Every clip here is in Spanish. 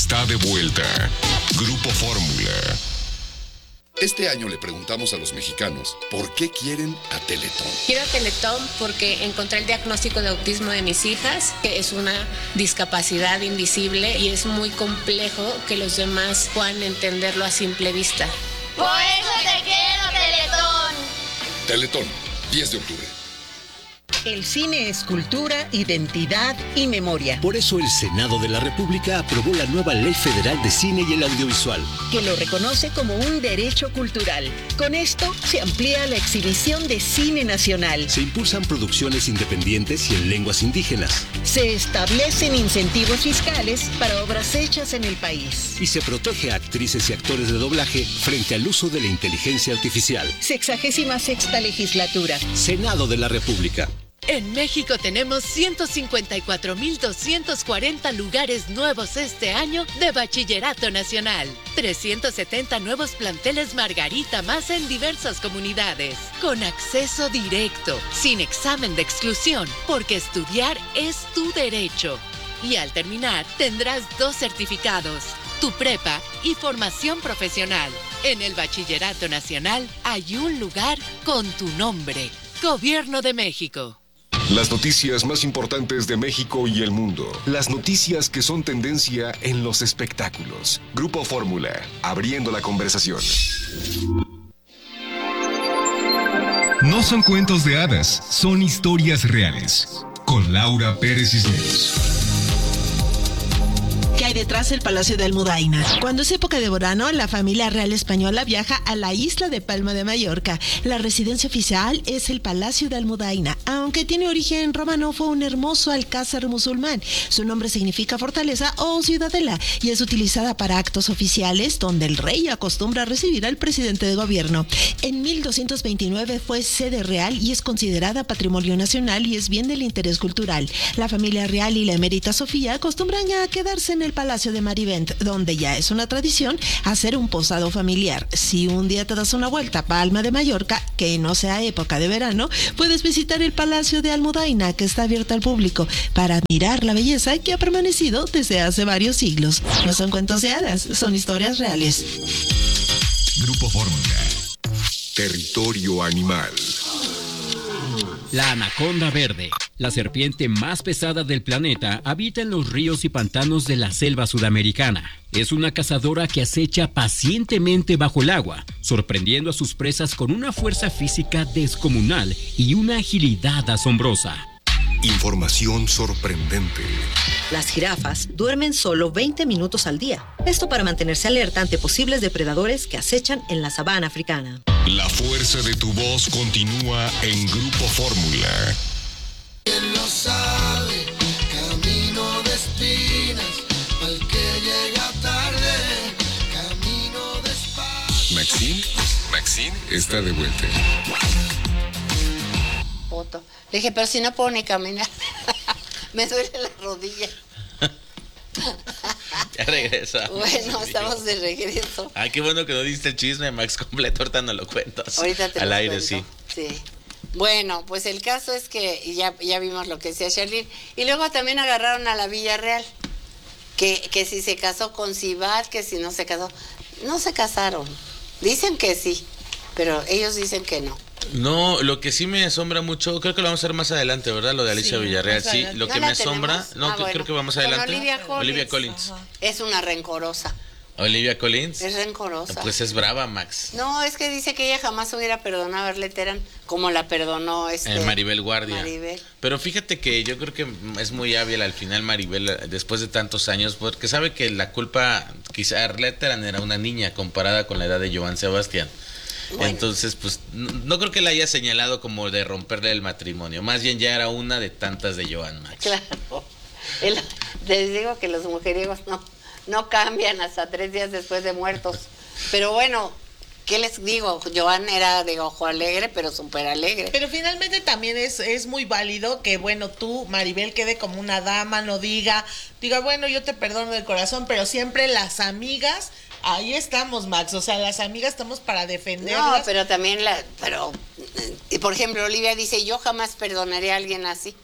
está de vuelta. Grupo Fórmula. Este año le preguntamos a los mexicanos por qué quieren a Teletón. Quiero a Teletón porque encontré el diagnóstico de autismo de mis hijas, que es una discapacidad invisible y es muy complejo que los demás puedan entenderlo a simple vista. Por eso te quiero, Teletón. Teletón, 10 de octubre. El cine es cultura, identidad y memoria. Por eso el Senado de la República aprobó la nueva Ley Federal de Cine y el Audiovisual, que lo reconoce como un derecho cultural. Con esto se amplía la exhibición de cine nacional. Se impulsan producciones independientes y en lenguas indígenas. Se establecen incentivos fiscales para obras hechas en el país. Y se protege a actrices y actores de doblaje frente al uso de la inteligencia artificial. 66ª legislatura. Senado de la República. En México tenemos 154,240 lugares nuevos este año de Bachillerato Nacional. 370 nuevos planteles Margarita más en diversas comunidades. Con acceso directo, sin examen de exclusión, porque estudiar es tu derecho. Y al terminar, tendrás 2 certificados, tu prepa y formación profesional. En el Bachillerato Nacional hay un lugar con tu nombre. Gobierno de México. Las noticias más importantes de México y el mundo. Las noticias que son tendencia en los espectáculos. Grupo Fórmula, abriendo la conversación. No son cuentos de hadas, son historias reales. Con Laura Pérez Cisneros. ¿Qué hay detrás del Palacio de Almudaina? Cuando es época de verano, la familia real española viaja a la isla de Palma de Mallorca. La residencia oficial es el Palacio de Almudaina. Aunque tiene origen romano, fue un hermoso alcázar musulmán. Su nombre significa fortaleza o ciudadela y es utilizada para actos oficiales donde el rey acostumbra recibir al presidente de gobierno. En 1229 fue sede real y es considerada patrimonio nacional y es bien del interés cultural. La familia real y la emérita Sofía acostumbran a quedarse en el Palacio de Marivent, donde ya es una tradición hacer un posado familiar. Si un día te das una vuelta a Palma de Mallorca, que no sea época de verano, puedes visitar el Palacio de Almudaina, que está abierto al público, para admirar la belleza que ha permanecido desde hace varios siglos. No son cuentos de hadas, son historias reales. Grupo Fórmula. Territorio animal. La anaconda verde, la serpiente más pesada del planeta, habita en los ríos y pantanos de la selva sudamericana. Es una cazadora que acecha pacientemente bajo el agua, sorprendiendo a sus presas con una fuerza física descomunal y una agilidad asombrosa. Información sorprendente. Las jirafas duermen solo 20 minutos al día. Esto para mantenerse alerta ante posibles depredadores que acechan en la sabana africana. La fuerza de tu voz continúa en Grupo Fórmula. ¿Quién lo sabe? Camino de espinas, al que llega tarde, camino despacio. Maxine está de vuelta. Foto. Le dije, pero si no puedo ni caminar. Me duele la rodilla. Ya regresamos. Bueno, estamos de regreso. Ah, qué bueno que no diste el chisme, Max, completo. Ahorita no lo cuentas. Ahorita te al lo aire, cuento. sí. Sí. Bueno, pues el caso es que ya vimos lo que decía Sherlyn. Y luego también agarraron a la Villarreal. Que si se casó con Cibat, que si no se casó. No se casaron. Dicen que sí, pero ellos dicen que no. No, lo que sí me asombra mucho, creo que lo vamos a hacer más adelante, ¿verdad? Lo de Alicia Villarreal, sí. Lo que me asombra, creo que vamos adelante. Olivia Collins. Es una rencorosa. Olivia Collins. Es rencorosa. Pues es brava, Max. No, es que dice que ella jamás hubiera perdonado a Arlette Terán como la perdonó Maribel Guardia. Maribel. Pero fíjate que yo creo que es muy hábil al final Maribel después de tantos años, porque sabe que la culpa, quizá Arlette Terán era una niña comparada con la edad de Joan Sebastián. Bueno. Entonces, pues, no creo que la haya señalado como de romperle el matrimonio. Más bien ya era una de tantas de Joan, Max. Claro. Les digo que los mujeriegos no cambian hasta 3 días después de muertos. Pero bueno, ¿qué les digo? Joan era de ojo alegre, pero súper alegre. Pero finalmente también es muy válido que, bueno, tú, Maribel, quede como una dama, no diga, bueno, yo te perdono del corazón, pero siempre las amigas... Ahí estamos, Max, o sea, las amigas estamos para defenderlas. No, pero también por ejemplo, Olivia dice, yo jamás perdonaré a alguien así.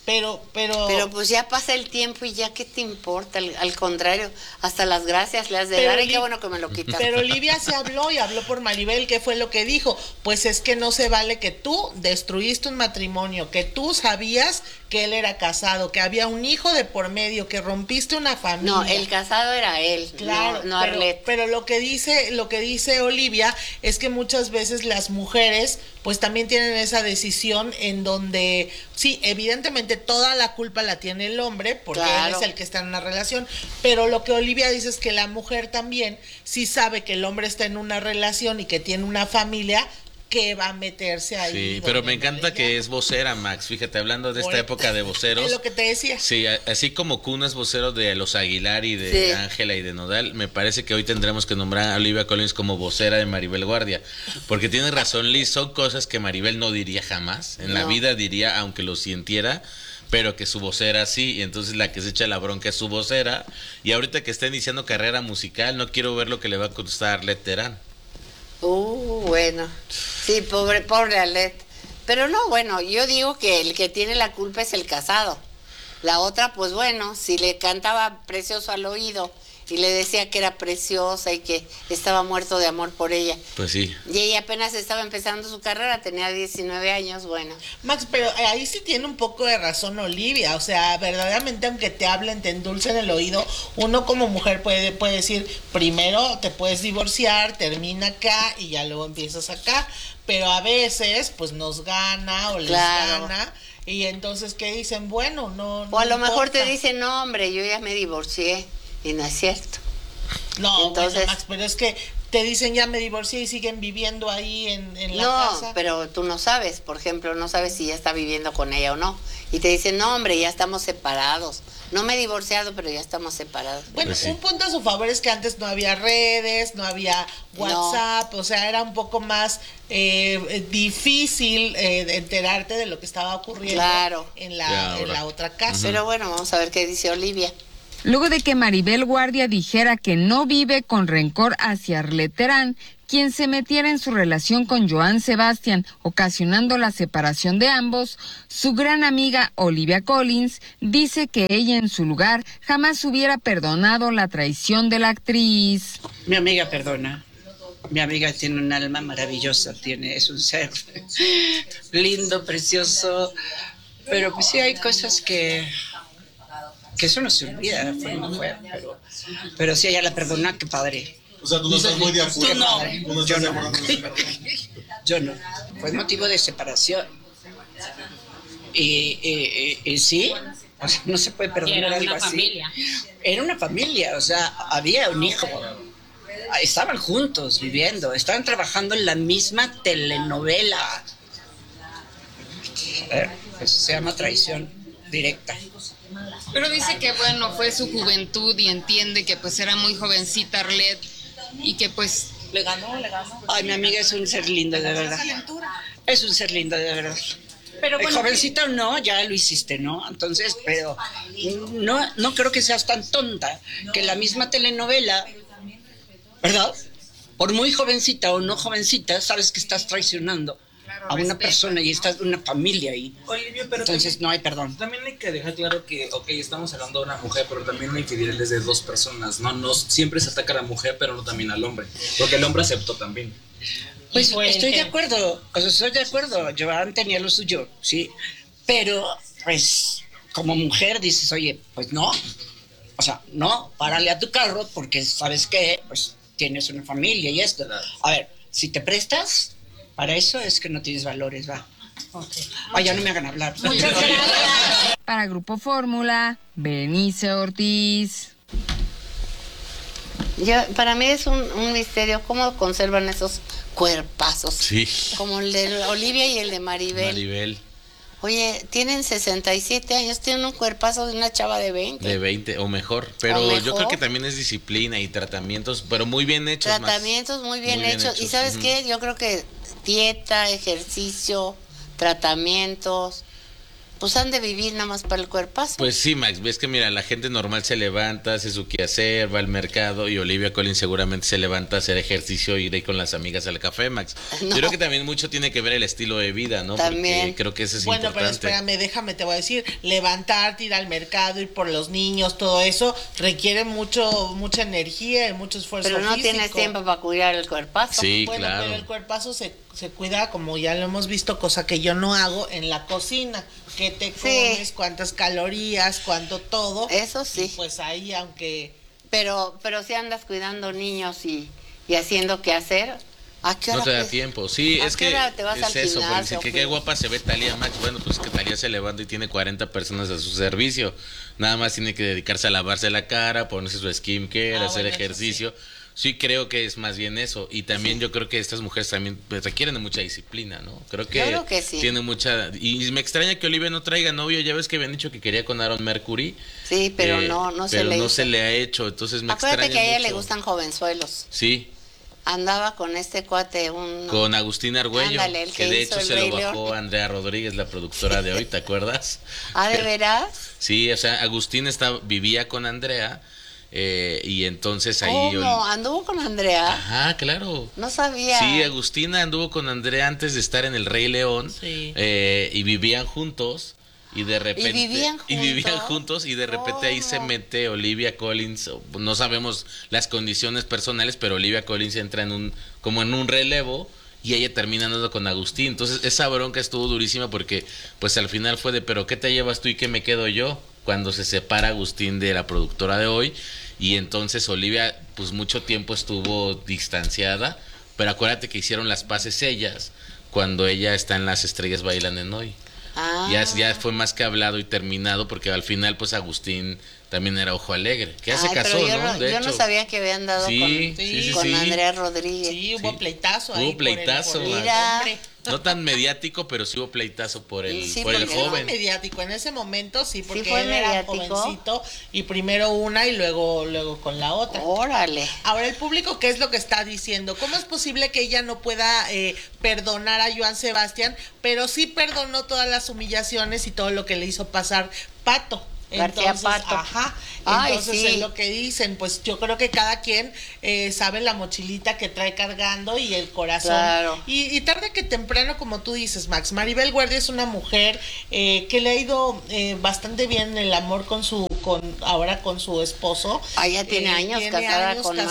Pero pues ya pasa el tiempo y ya qué te importa, al contrario, hasta las gracias le has de dar, y qué bueno que me lo quitas. Pero Olivia se habló y habló por Maribel, ¿qué fue lo que dijo? Pues es que no se vale que tú destruiste un matrimonio, que tú sabías que él era casado, que había un hijo de por medio, que rompiste una familia. No, el casado era él, claro, no Arlet. Pero lo que dice Olivia es que muchas veces las mujeres pues también tienen esa decisión en donde, sí, evidentemente toda la culpa la tiene el hombre, porque él es el que está en una relación, pero lo que Olivia dice es que la mujer también, si sabe que el hombre está en una relación y que tiene una familia, que va a meterse ahí. Sí, pero me encanta que es vocera, Max. Fíjate, hablando de esta época de voceros. Es lo que te decía. Sí, así como Kuno es vocero de los Aguilar y de Ángela y de Nodal, me parece que hoy tendremos que nombrar a Olivia Collins como vocera de Maribel Guardia. Porque tiene razón, Liz, son cosas que Maribel no diría jamás. En la vida diría, aunque lo sintiera, pero que su vocera sí, y entonces la que se echa la bronca es su vocera. Y ahorita que está iniciando carrera musical, no quiero ver lo que le va a costar a Arlet Terán. Bueno. Sí, pobre Arlet. Pero no, bueno, yo digo que el que tiene la culpa es el casado. La otra, pues bueno, si le cantaba precioso al oído y le decía que era preciosa y que estaba muerto de amor por ella. Pues sí. Y ella apenas estaba empezando su carrera, tenía 19 años, bueno. Max, pero ahí sí tiene un poco de razón Olivia, o sea, verdaderamente aunque te hablen, te endulcen el oído, uno como mujer puede decir, primero te puedes divorciar, termina acá y ya luego empiezas acá, pero a veces pues nos gana o les gana. Y entonces, ¿qué dicen? Bueno, no. O a lo mejor te dicen, no, hombre, yo ya me divorcié. Y no es cierto. No, entonces, bueno, Max, pero es que te dicen ya me divorcié y siguen viviendo ahí en la casa. No, pero tú no sabes, por ejemplo, no sabes si ya está viviendo con ella o no. Y te dicen, no, hombre, ya estamos separados. No me he divorciado, pero ya estamos separados. Bueno, pues sí. Un punto a su favor es que antes no había redes, no había WhatsApp, o sea, era un poco más difícil enterarte de lo que estaba ocurriendo en la otra casa. Pero bueno, vamos a ver qué dice Olivia. Luego de que Maribel Guardia dijera que no vive con rencor hacia Arlet Terán, quien se metiera en su relación con Joan Sebastián, ocasionando la separación de ambos, su gran amiga Olivia Collins dice que ella en su lugar jamás hubiera perdonado la traición de la actriz. Mi amiga perdona. Mi amiga tiene un alma maravillosa, es un ser lindo, precioso, pero pues sí hay cosas que eso no se olvida, fue una mujer, pero si ella la perdona, qué padre. O sea, tú no estás muy de acuerdo. Yo no. Fue motivo de separación. Y sí, o sea, no se puede perdonar algo así. Familia. Era una familia, o sea, había un hijo. Estaban juntos, viviendo, estaban trabajando en la misma telenovela. Eso se llama traición directa. Pero dice que bueno, fue su juventud y entiende que pues era muy jovencita Arlet y que pues le ganó. Ay, mi amiga es un ser lindo, de verdad. Es un ser lindo, de verdad. Pero bueno, jovencita o no, ya lo hiciste, ¿no? Entonces, pero no creo que seas tan tonta que la misma telenovela, ¿verdad? Por muy jovencita o no jovencita, sabes que estás traicionando a una persona y estás en una familia y entonces no hay perdón. También hay que dejar claro que, estamos hablando de una mujer, pero también la infidelidad es de dos personas, no siempre se ataca a la mujer, pero no también al hombre, porque el hombre aceptó también. Pues estoy de acuerdo, Joan tenía lo suyo, sí, pero pues como mujer dices, oye, pues no, o sea, no, párale a tu carro porque sabes que pues tienes una familia y esto. A ver, si te prestas para eso es que no tienes valores, va. Okay. Ya no me hagan hablar. Muchas gracias. Para Grupo Fórmula, Berenice Ortiz. Para mí es un misterio cómo conservan esos cuerpazos. Sí. Como el de Olivia y el de Maribel. Oye, tienen 67 años, tienen un cuerpazo de una chava de 20. De 20 o mejor, pero yo creo que también es disciplina y tratamientos, pero muy bien hechos. Tratamientos muy bien hechos. ¿Y sabes qué? Yo creo que dieta, ejercicio, tratamientos, pues han de vivir nada más para el cuerpazo. Pues sí, Max, ves que mira, la gente normal se levanta, hace su quehacer, va al mercado, y Olivia Collins seguramente se levanta a hacer ejercicio y ir ahí con las amigas al café, Max. No. Yo creo que también mucho tiene que ver el estilo de vida, ¿no? También. Porque creo que eso es bueno, importante. pero espérame, te voy a decir, levantarte, ir al mercado, ir por los niños, todo eso requiere mucha energía y mucho esfuerzo Pero no físico. tienes tiempo para cuidar el cuerpazo. Sí, bueno, claro. pero el cuerpazo se cuida, como ya lo hemos visto, cosa que yo no hago en la cocina. ¿Qué te comes? ¿Cuántas calorías? ¿Cuánto todo? Eso sí. Y pues ahí, aunque... Pero si andas cuidando niños y haciendo qué hacer, ¿a qué hora? No te da tiempo, sí, ¿A es qué que hora te vas es al eso, pero gimnasio, dice que pues? qué guapa se ve Thalía, Max. Bueno, pues que Thalía se levanta y tiene 40 personas a su servicio. Nada más tiene que dedicarse a lavarse la cara, ponerse su skincare, hacer bueno, ejercicio. Sí, creo que es más bien eso. Y también yo creo que estas mujeres también pues, requieren de mucha disciplina, ¿no? Creo que sí. Tiene mucha... Y me extraña que Olivia no traiga novio. Ya ves que habían dicho que quería con Aaron Mercury. Sí, pero no se le ha hecho. Entonces me Acuérdate extraña que a ella mucho. le gustan jovenzuelos. Sí. Andaba con este cuate, Con Agustín Argüello, Ándale, el que de hizo hecho el se lo Rey bajó León. Andrea Rodríguez, la productora de hoy, ¿te acuerdas? ¿Ah, de veras? Sí, o sea, Agustín vivía con Andrea y entonces ahí... ¿Cómo? ¿Anduvo con Andrea? Ajá, claro. No sabía. Sí, Agustina anduvo con Andrea antes de estar en El Rey León y vivían juntos. Y de repente vivían juntos y de repente ahí se mete Olivia Collins. No sabemos las condiciones personales, pero Olivia Collins entra en un relevo y ella termina andando con Agustín. Entonces esa bronca estuvo durísima porque pues al final fue de pero ¿qué te llevas tú y qué me quedo yo? Cuando se separa Agustín de la productora de hoy, y entonces Olivia pues mucho tiempo estuvo distanciada, pero acuérdate que hicieron las paces ellas cuando ella está en Las Estrellas Bailan en Hoy. Ya fue más que hablado y terminado, porque al final pues Agustín también era ojo alegre, que ya se casó, ¿no? Yo no sabía que habían dado con Andrea Rodríguez. Sí, hubo pleitazo ahí. Hubo pleitazo. Mira. No tan mediático, pero sí hubo pleitazo por el joven. Fue mediático en ese momento, sí, porque fue él era mediático. jovencito y primero una y luego con la otra. Órale. Ahora el público, ¿qué es lo que está diciendo? ¿Cómo es posible que ella no pueda perdonar a Joan Sebastián, pero sí perdonó todas las humillaciones y todo lo que le hizo pasar Pato? Entonces, entonces es lo que dicen, pues yo creo que cada quien sabe la mochilita que trae cargando y el corazón. Claro. Y tarde que temprano, como tú dices, Max, Maribel Guardia es una mujer que le ha ido bastante bien en el amor ahora con su esposo. Ya tiene años casada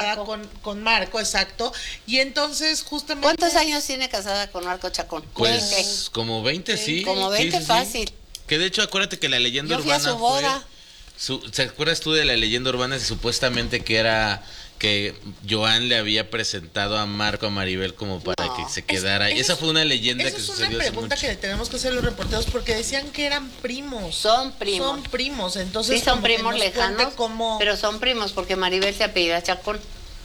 con Marco, exacto. Y entonces justamente... ¿Cuántos años tiene casada con Marco Chacón? Pues como 20, sí. Como 20 fácil. Sí. Que de hecho, acuérdate que la leyenda urbana a su boda. ¿Te acuerdas tú de la leyenda urbana que supuestamente que era que Joan le había presentado a Marco a Maribel como para que se quedara? Esa fue una leyenda que sucedió. Es una pregunta que le tenemos que hacer a los reporteros porque decían que eran primos. Son primos. Entonces sí, son primos lejanos, pero son primos porque Maribel se apellida Chacón.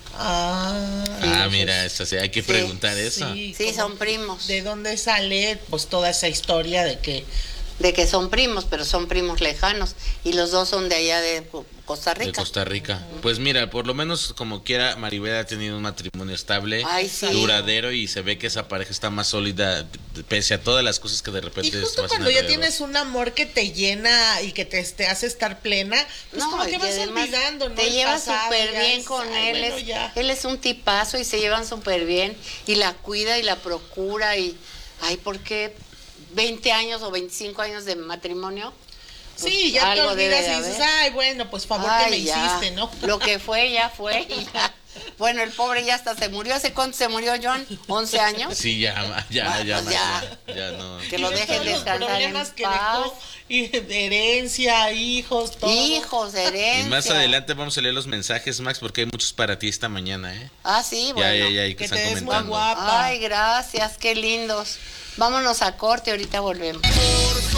Mira, eso sí, hay que preguntar eso. Sí, son primos. ¿De dónde sale pues toda esa historia de que son primos, pero son primos lejanos y los dos son de allá de Costa Rica. De Costa Rica. Pues mira, por lo menos como quiera, Maribel ha tenido un matrimonio estable, duradero, y se ve que esa pareja está más sólida pese a todas las cosas que de repente... Y justo cuando ya tienes un amor que te llena y que te hace estar plena, pues como que vas olvidando, ¿no? Te llevas súper bien con él, él es un tipazo y se llevan súper bien y la cuida y la procura y... ¿por qué 20 años o 25 años de matrimonio? Pues sí, ya te olvidas y dices, bueno, pues favor que me hiciste, ¿no? Lo que fue, ya fue. Y ya. Bueno, el pobre ya hasta se murió. ¿Hace cuánto se murió, John? ¿11 años? Sí, ya no. Que lo dejen descansar en paz. Dejó, y de herencia, hijos, todo. Hijos, herencia. Y más adelante vamos a leer los mensajes, Max, porque hay muchos para ti esta mañana, ¿eh? Sí, bueno. Ya, que están comentando. Muy guapa. Ay, gracias, qué lindos. Vámonos a corte, ahorita volvemos.